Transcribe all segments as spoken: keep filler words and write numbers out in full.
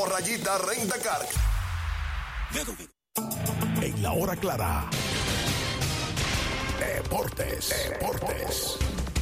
Rayita Rentacar. En la hora clara. Deportes. Deportes.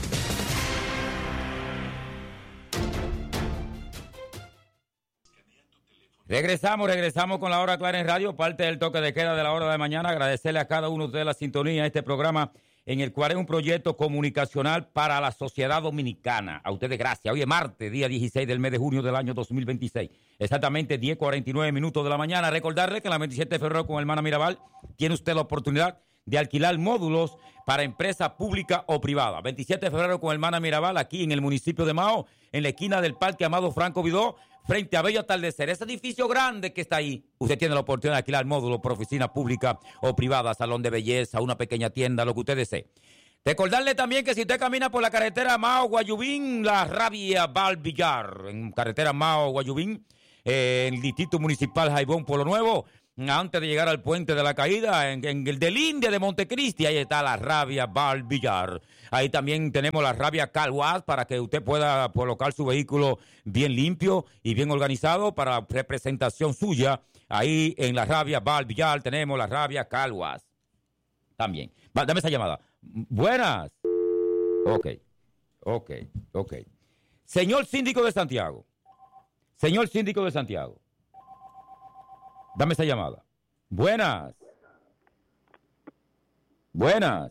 Regresamos, regresamos con la hora clara en radio, parte del toque de queda de la hora de mañana. Agradecerle a cada uno de ustedes la sintonía a este programa, en el cual es un proyecto comunicacional para la sociedad dominicana. A ustedes gracias. Hoy es martes, día dieciséis del mes de junio del año dos mil veintiséis. Exactamente diez cuarenta y nueve minutos de la mañana. Recordarle que en la veintisiete de febrero con Hermana Mirabal tiene usted la oportunidad de alquilar módulos para empresa pública o privada. veintisiete de febrero con Hermana Mirabal, aquí en el municipio de Mao, en la esquina del Parque Amado Franco Vidó, frente a Bello Atardecer. Ese edificio grande que está ahí, usted tiene la oportunidad de alquilar módulos por oficina pública o privada, salón de belleza, una pequeña tienda, lo que usted desee. Recordarle también que si usted camina por la carretera Mao-Guayubín, la Rabia va al billar. En carretera Mao-Guayubín, eh, en el distrito municipal Jaibón Pueblo Nuevo, antes de llegar al puente de la caída, en, en el del India de Montecristi, ahí está la Rabia Bar Villar. Ahí también tenemos la Rabia Calwas para que usted pueda colocar su vehículo bien limpio y bien organizado para representación suya. Ahí en la Rabia Bar Villar tenemos la Rabia Calwas. También. Va, dame esa llamada. Buenas. Ok, ok, ok. Señor Síndico de Santiago. Señor Síndico de Santiago. Dame esa llamada. Buenas. Buenas.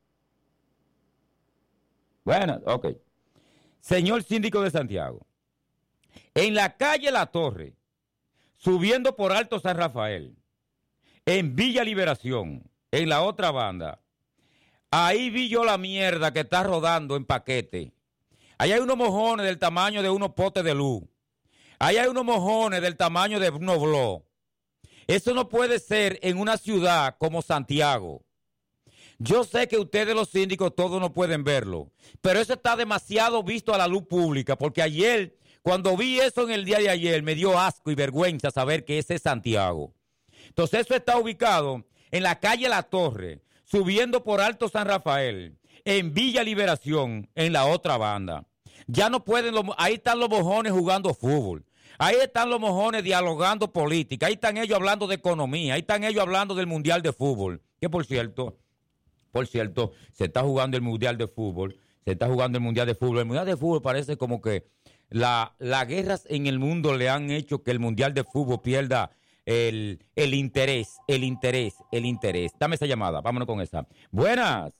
Buenas, ok. Señor Síndico de Santiago. En la calle La Torre, subiendo por Alto San Rafael, en Villa Liberación, en la otra banda, ahí vi yo la mierda que está rodando en paquete. Ahí hay unos mojones del tamaño de unos potes de luz. Ahí hay unos mojones del tamaño de unos blogs. Eso no puede ser en una ciudad como Santiago. Yo sé que ustedes los síndicos todos no pueden verlo, pero eso está demasiado visto a la luz pública, porque ayer, cuando vi eso en el día de ayer, me dio asco y vergüenza saber que ese es Santiago. Entonces eso está ubicado en la calle La Torre, subiendo por Alto San Rafael, en Villa Liberación, en la otra banda. Ya no pueden, los, ahí están los mojones jugando fútbol. Ahí están los mojones dialogando política, ahí están ellos hablando de economía, ahí están ellos hablando del Mundial de Fútbol, que por cierto, por cierto, se está jugando el Mundial de Fútbol, se está jugando el Mundial de Fútbol. El Mundial de Fútbol parece como que la, las guerras en el mundo le han hecho que el Mundial de Fútbol pierda el, el interés, el interés, el interés. Dame esa llamada, vámonos con esa. Buenas.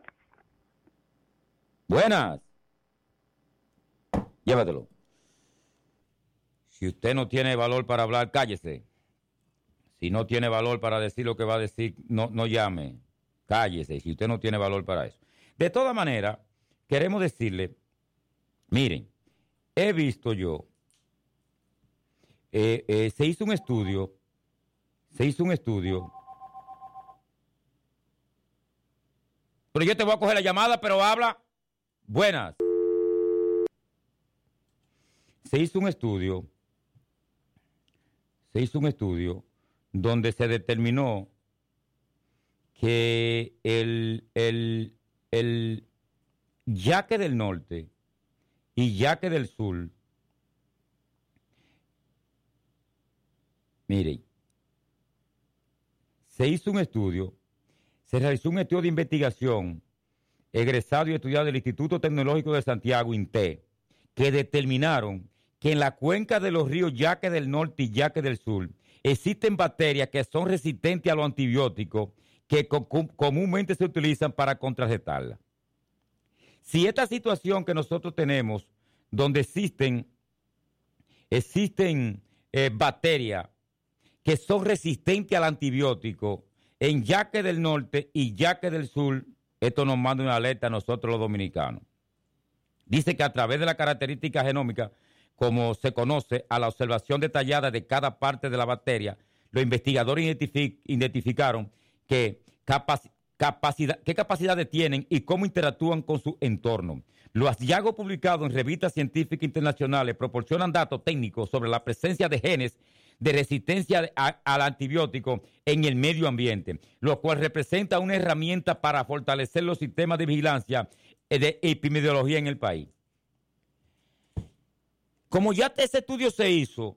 Buenas. Llévatelo. Si usted no tiene valor para hablar, cállese. Si no tiene valor para decir lo que va a decir, no, no llame. Cállese, si usted no tiene valor para eso. De todas maneras, queremos decirle, miren, he visto yo, eh, eh, se hizo un estudio, se hizo un estudio, pero yo te voy a coger la llamada, pero habla. Buenas. Se hizo un estudio. Se hizo un estudio donde se determinó que el, el, el yaque del norte y yaque del sur, miren, se hizo un estudio, se realizó un estudio de investigación egresado y estudiado del Instituto Tecnológico de Santiago, INTE, que determinaron que en la cuenca de los ríos Yaque del Norte y Yaque del Sur existen bacterias que son resistentes a los antibióticos que co- comúnmente se utilizan para contrarrestarla. Si esta situación que nosotros tenemos, donde existen, existen eh, bacterias que son resistentes al antibiótico en Yaque del Norte y Yaque del Sur, esto nos manda una alerta a nosotros los dominicanos. Dice que a través de la característica genómica, como se conoce, a la observación detallada de cada parte de la bacteria, los investigadores identific- identificaron que capac- capacidad, qué capacidades tienen y cómo interactúan con su entorno. Los hallazgos publicados en revistas científicas internacionales proporcionan datos técnicos sobre la presencia de genes de resistencia a, al antibiótico en el medio ambiente, lo cual representa una herramienta para fortalecer los sistemas de vigilancia de epidemiología en el país. Como ya ese estudio se hizo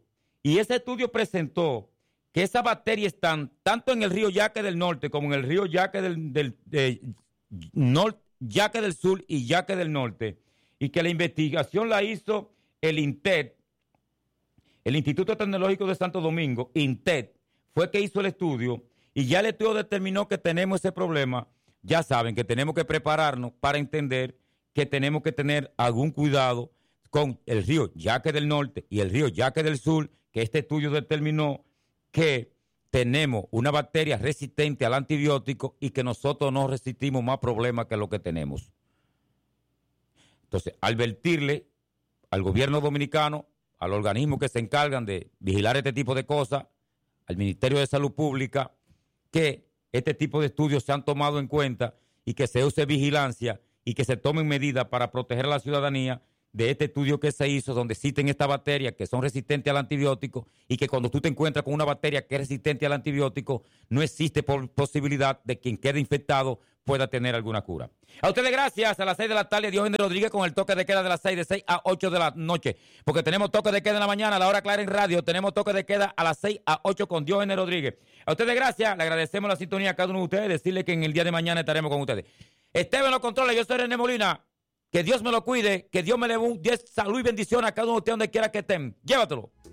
Y ese estudio presentó que esas bacterias están tanto en el río Yaque del Norte como en el río Yaque del, del, de, nor, Yaque del Sur y Yaque del Norte, y que la investigación la hizo el INTET, el Instituto Tecnológico de Santo Domingo, INTET, fue que hizo el estudio, y ya el estudio determinó que tenemos ese problema. Ya saben que tenemos que prepararnos para entender que tenemos que tener algún cuidado con el río Yaque del Norte y el río Yaque del Sur, que este estudio determinó que tenemos una bacteria resistente al antibiótico y que nosotros no resistimos más problemas que lo que tenemos. Entonces, advertirle al gobierno dominicano, a los organismos que se encargan de vigilar este tipo de cosas, al Ministerio de Salud Pública, que este tipo de estudios se han tomado en cuenta y que se use vigilancia y que se tomen medidas para proteger a la ciudadanía de este estudio que se hizo, donde existen estas bacterias que son resistentes al antibiótico, y que cuando tú te encuentras con una bacteria que es resistente al antibiótico, no existe por posibilidad de que quien quede infectado pueda tener alguna cura. A ustedes gracias. A las seis de la tarde, Diógenes Rodríguez con el toque de queda de las seis, de seis a ocho de la noche, porque tenemos toque de queda en la mañana, a la hora clara en radio, tenemos toque de queda a las seis a ocho con Diógenes Rodríguez. A ustedes gracias, le agradecemos la sintonía a cada uno de ustedes, decirle que en el día de mañana estaremos con ustedes. Esteban los controles, yo soy René Molina. Que Dios me lo cuide, que Dios me dé salud y bendición a cada uno de ustedes donde quiera que estén. Llévatelo.